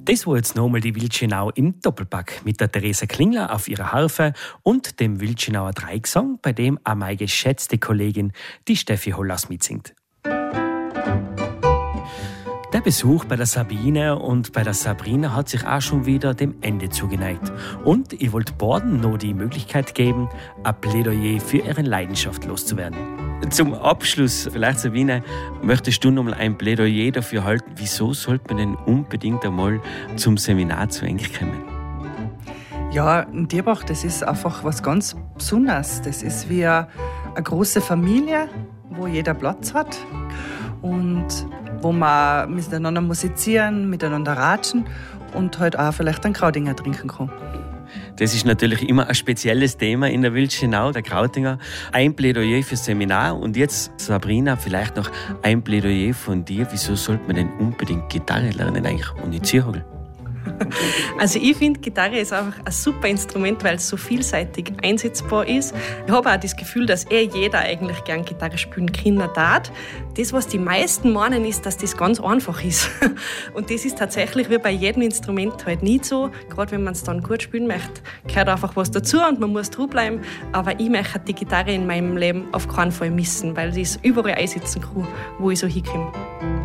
Das war jetzt nochmal die Wildschönau im Doppelpack mit der Theresa Klingler auf ihrer Harfe und dem Wildschönauer Dreigesang, bei dem auch meine geschätzte Kollegin, die Steffi Hollaus, mitsingt. Der Besuch bei der Sabine und bei der Sabrina hat sich auch schon wieder dem Ende zugeneigt. Und ich wollte beiden noch die Möglichkeit geben, ein Plädoyer für ihre Leidenschaft loszuwerden. Zum Abschluss, vielleicht Sabine, möchtest du noch mal ein Plädoyer dafür halten, wieso sollte man denn unbedingt einmal zum Seminar zu Enk kommen? Ja, in Dierbach, das ist einfach was ganz Besonderes. Das ist wie eine große Familie, wo jeder Platz hat und wo man miteinander musizieren, miteinander ratschen und halt auch vielleicht einen Kraudinger trinken kann. Das ist natürlich immer ein spezielles Thema in der Wildschönau, der Krautinger. Ein Plädoyer fürs Seminar und jetzt, Sabrina, vielleicht noch ein Plädoyer von dir. Wieso sollte man denn unbedingt Gitarre lernen eigentlich und nicht Zierhagel? Also ich finde, Gitarre ist einfach ein super Instrument, weil es so vielseitig einsetzbar ist. Ich habe auch das Gefühl, dass jeder eigentlich gern Gitarre spielen Kinder tat. Das, was die meisten meinen, ist, dass das ganz einfach ist. Und das ist tatsächlich wie bei jedem Instrument halt nicht so. Gerade wenn man es dann gut spielen möchte, gehört einfach was dazu und man muss dranbleiben. Aber ich möchte die Gitarre in meinem Leben auf keinen Fall missen, weil ich es überall einsetzen kann, wo ich so hinkomme.